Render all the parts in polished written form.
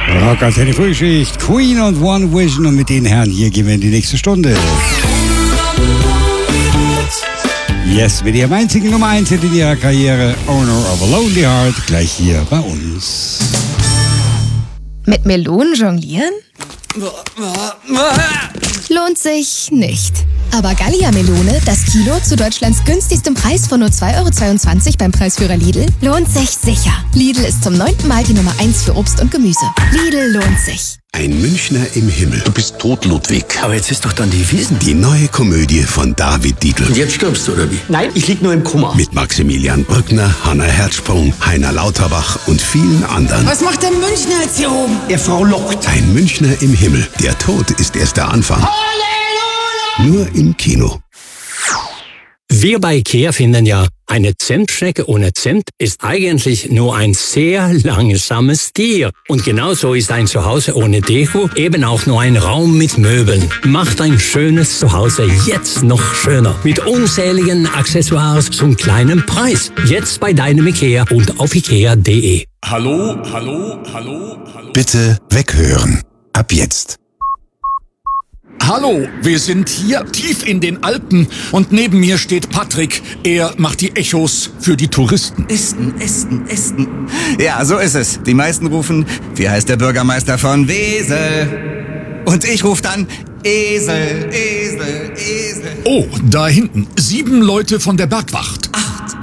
Rockantenne Frühschicht, Queen und One Vision, und mit den Herren hier gehen wir in die nächste Stunde. Yes, mit ihrem einzigen Nummer 1 Hit in ihrer Karriere, Owner of a Lonely Heart, gleich hier bei uns. Mit Melonen jonglieren? Lohnt sich nicht. Aber Gallia-Melone, das Kilo zu Deutschlands günstigstem Preis von nur 2,22 € beim Preisführer Lidl, lohnt sich sicher. Lidl ist zum 9. Mal die Nummer 1 für Obst und Gemüse. Lidl lohnt sich. Ein Münchner im Himmel. Du bist tot, Ludwig. Aber jetzt ist doch dann die Wiesn. Die neue Komödie von David Dietl. Und jetzt stirbst du, oder wie? Nein, ich lieg nur im Koma. Mit Maximilian Brückner, Hanna Herzsprung, Heiner Lauterbach und vielen anderen. Was macht der Münchner jetzt hier oben? Er frohlockt. Ein Münchner im Himmel. Der Tod ist erst der Anfang. Nur im Kino. Wir bei IKEA finden ja, eine Zentschnecke ohne Zimt ist eigentlich nur ein sehr langsames Tier. Und genauso ist ein Zuhause ohne Deko eben auch nur ein Raum mit Möbeln. Macht ein schönes Zuhause jetzt noch schöner. Mit unzähligen Accessoires zum kleinen Preis. Jetzt bei deinem IKEA und auf ikea.de. Hallo. Bitte weghören. Ab jetzt. Hallo, wir sind hier tief in den Alpen und neben mir steht Patrick. Er macht die Echos für die Touristen. Ästen. Ja, so ist es. Die meisten rufen, wie heißt der Bürgermeister von Wesel? Und ich rufe dann, Esel. Oh, da hinten, 7 Leute von der Bergwacht. 8.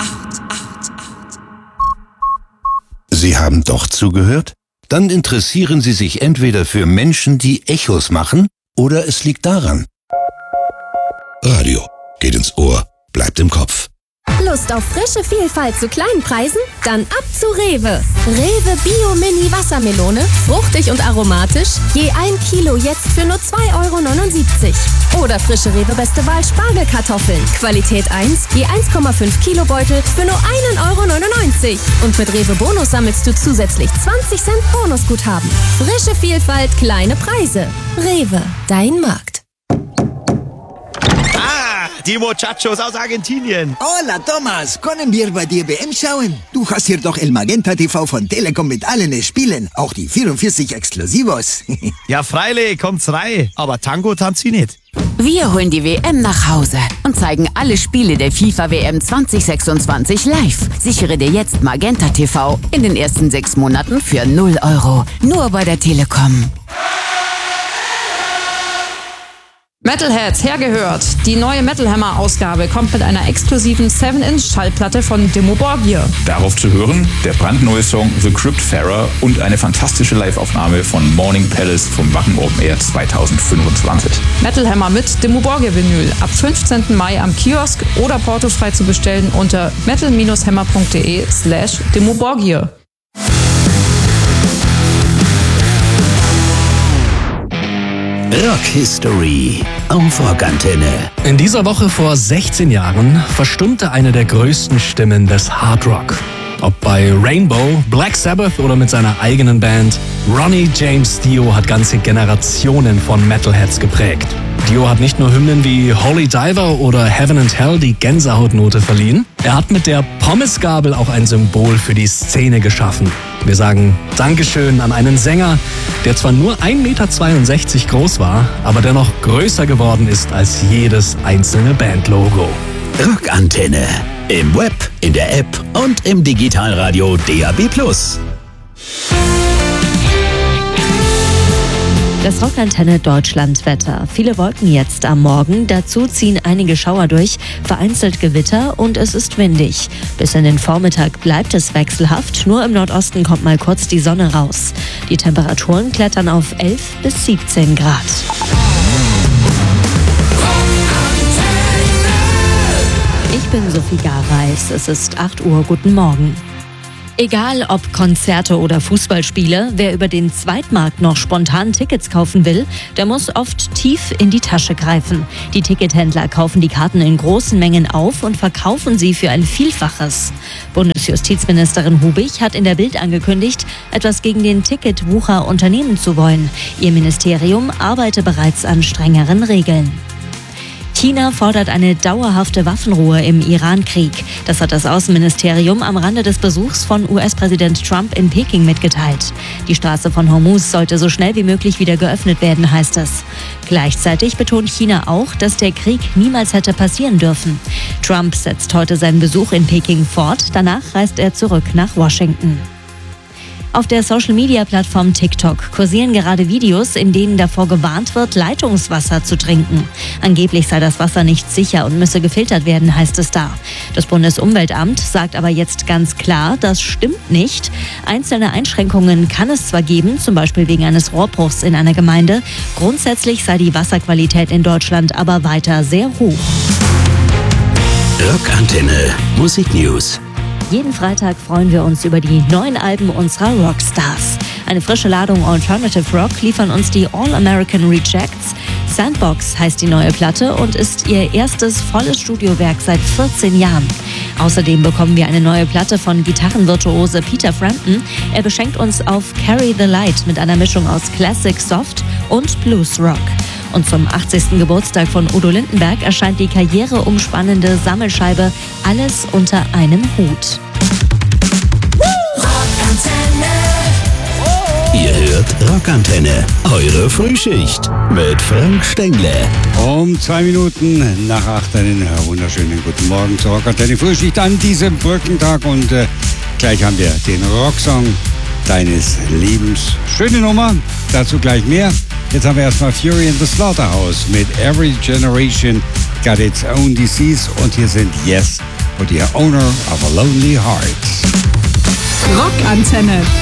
Sie haben doch zugehört? Dann interessieren Sie sich entweder für Menschen, die Echos machen, oder es liegt daran. Radio geht ins Ohr, bleibt im Kopf. Lust auf frische Vielfalt zu kleinen Preisen? Dann ab zu Rewe. Rewe Bio Mini Wassermelone, fruchtig und aromatisch, je 1 Kilo jetzt für nur 2,79 €. Oder frische Rewe Beste Wahl Spargelkartoffeln, Qualität 1, je 1,5 Kilo Beutel für nur 1,99 €. Und mit Rewe Bonus sammelst du zusätzlich 20 Cent Bonusguthaben. Frische Vielfalt, kleine Preise. Rewe, dein Markt. Die Muchachos aus Argentinien. Hola, Thomas. Können wir bei dir WM schauen? Du hast hier doch El Magenta TV von Telekom mit allen Spielen. Auch die 44 Exklusivos. Ja, freilich, kommt's rein. Aber Tango tanzt sie nicht. Wir holen die WM nach Hause und zeigen alle Spiele der FIFA WM 2026 live. Sichere dir jetzt Magenta TV in den ersten 6 Monaten für 0 €. Nur bei der Telekom. Metalheads, hergehört! Die neue Metal Hammer-Ausgabe kommt mit einer exklusiven 7-Inch-Schallplatte von Dimmu Borgir. Darauf zu hören der brandneue Song The Cryptfarer und eine fantastische Live-Aufnahme von Morning Palace vom Wacken Open Air 2025. Metal Hammer mit Dimmu Borgir-Vinyl ab 15. Mai am Kiosk oder portofrei zu bestellen unter metal-hammer.de/Dimmu Borgir. Rock History auf Rockantenne. In dieser Woche vor 16 Jahren verstummte eine der größten Stimmen des Hard Rock. Ob bei Rainbow, Black Sabbath oder mit seiner eigenen Band, Ronnie James Dio hat ganze Generationen von Metalheads geprägt. Dio hat nicht nur Hymnen wie Holy Diver oder Heaven and Hell die Gänsehautnote verliehen, er hat mit der Pommesgabel auch ein Symbol für die Szene geschaffen. Wir sagen Dankeschön an einen Sänger, der zwar nur 1,62 Meter groß war, aber dennoch größer geworden ist als jedes einzelne Bandlogo. Rockantenne. Im Web, in der App und im Digitalradio DAB+. Das Rockantenne Deutschlandwetter. Viele Wolken jetzt am Morgen. Dazu ziehen einige Schauer durch, vereinzelt Gewitter und es ist windig. Bis in den Vormittag bleibt es wechselhaft. Nur im Nordosten kommt mal kurz die Sonne raus. Die Temperaturen klettern auf 11 bis 17 Grad. Ich bin Sophie Gareis. Es ist 8 Uhr. Guten Morgen. Egal ob Konzerte oder Fußballspiele, wer über den Zweitmarkt noch spontan Tickets kaufen will, der muss oft tief in die Tasche greifen. Die Tickethändler kaufen die Karten in großen Mengen auf und verkaufen sie für ein Vielfaches. Bundesjustizministerin Hubig hat in der Bild angekündigt, etwas gegen den Ticketwucher unternehmen zu wollen. Ihr Ministerium arbeite bereits an strengeren Regeln. China fordert eine dauerhafte Waffenruhe im Iran-Krieg. Das hat das Außenministerium am Rande des Besuchs von US-Präsident Trump in Peking mitgeteilt. Die Straße von Hormuz sollte so schnell wie möglich wieder geöffnet werden, heißt es. Gleichzeitig betont China auch, dass der Krieg niemals hätte passieren dürfen. Trump setzt heute seinen Besuch in Peking fort. Danach reist er zurück nach Washington. Auf der Social-Media-Plattform TikTok kursieren gerade Videos, in denen davor gewarnt wird, Leitungswasser zu trinken. Angeblich sei das Wasser nicht sicher und müsse gefiltert werden, heißt es da. Das Bundesumweltamt sagt aber jetzt ganz klar, das stimmt nicht. Einzelne Einschränkungen kann es zwar geben, zum Beispiel wegen eines Rohrbruchs in einer Gemeinde. Grundsätzlich sei die Wasserqualität in Deutschland aber weiter sehr hoch. Rockantenne Musik News. Jeden Freitag freuen wir uns über die neuen Alben unserer Rockstars. Eine frische Ladung Alternative Rock liefern uns die All-American Rejects. Sandbox heißt die neue Platte und ist ihr erstes volles Studiowerk seit 14 Jahren. Außerdem bekommen wir eine neue Platte von Gitarrenvirtuose Peter Frampton. Er beschenkt uns auf Carry the Light mit einer Mischung aus Classic Soft und Blues Rock. Und zum 80. Geburtstag von Udo Lindenberg erscheint die karriereumspannende Sammelscheibe Alles unter einem Hut. Ihr hört Rockantenne, eure Frühschicht mit Frank Stengler. Um 2 Minuten nach 8 einen wunderschönen guten Morgen zur Rockantenne Frühschicht an diesem Brückentag. Und gleich haben wir den Rocksong deines Lebens. Schöne Nummer, dazu gleich mehr. Jetzt haben wir erstmal Fury in the Slaughterhouse mit Every Generation Got Its Own Disease. Und hier sind Yes und ihr Owner of a Lonely Heart. Rockantenne.